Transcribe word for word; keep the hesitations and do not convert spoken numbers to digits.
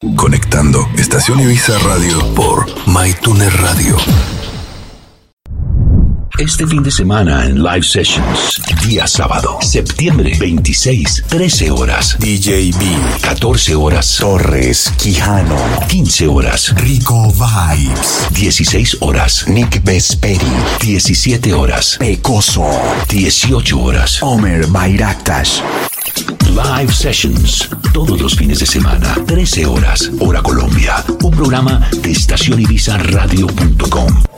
Conectando Estación Ibiza Radio por MyTuner Radio. Este fin de semana en Live Sessions, día sábado, septiembre veintiséis, trece horas. D J B, catorce horas. Torres, Quijano, quince horas. Rico Vibes, dieciséis horas. Nick Vesperi, diecisiete horas. Pecoso, dieciocho horas. Omer Bayraktas. Live Sessions, todos los fines de semana, trece horas, hora Colombia. Un programa de estación ibiza radio punto com.